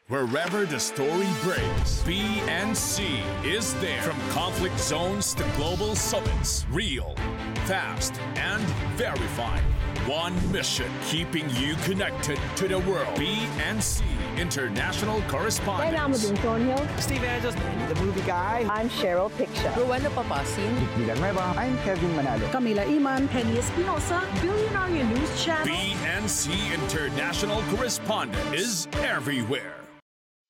Wherever the story breaks, BNC is there. From conflict zones to global summits, real, fast, and verified. One mission, keeping you connected to the world. BNC International Correspondent. Steve Angeles, the movie guy. I'm Cheryl Picsha. Rowena Papasin. I'm Kevin Manalo. Camila Iman. Penny Espinosa. Billionaire News Channel. BNC International Correspondent is everywhere.